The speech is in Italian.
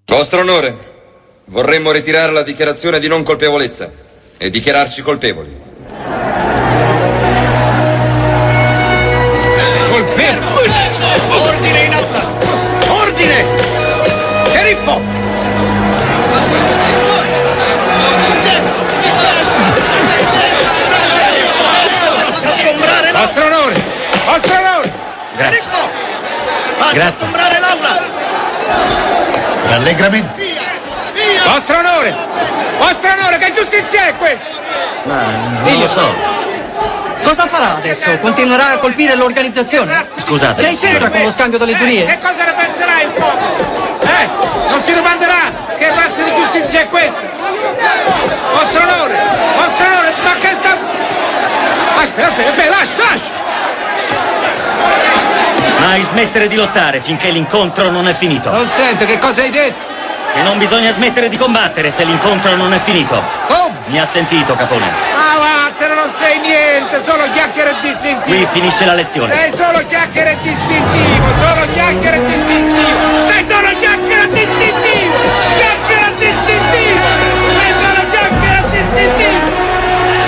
Vostro onore, vorremmo ritirare la dichiarazione di non colpevolezza e dichiararci colpevoli. Colpevoli? Ordine in aula! Ordine! Sceriffo! Vostro onore! Vostro onore! Grazie. Faccia assombrare l'aula! Rallegramenti! Vostro onore! Vostro onore, che giustizia è questa? Ma non lo so. Cosa farà adesso? Continuerà a colpire l'organizzazione? Scusate. Lei c'entra con lo scambio delle giurie? Che cosa ne penserà il popolo? Non si domanderà che razza di giustizia è questa? Vostro onore! Vostro onore, ma che sta... Aspetta, lascia! Mai smettere di lottare finché l'incontro non è finito. Non sento, che cosa hai detto? E non bisogna smettere di combattere se l'incontro non è finito. Come? Mi ha sentito, Capone. Ah, vattene, non sei niente, solo chiacchiere distintivo. Qui finisce la lezione. Sei solo chiacchiere distintivo, solo chiacchiere distintivo.